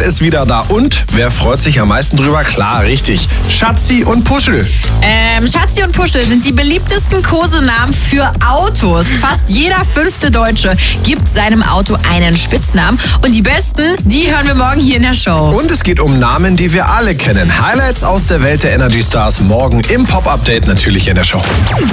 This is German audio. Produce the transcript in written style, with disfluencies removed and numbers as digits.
ist wieder da. Und wer freut sich am meisten drüber? Klar, richtig. Schatzi und Puschel. Schatzi und Puschel sind die beliebtesten Kosenamen für Autos. Fast jeder 5. Deutsche gibt seinem Auto einen Spitznamen. Und die besten, die hören wir morgen hier in der Show. Und es geht um Namen, die wir alle kennen. Highlights aus der Welt der Energy Stars morgen im Pop-Update natürlich in der Show.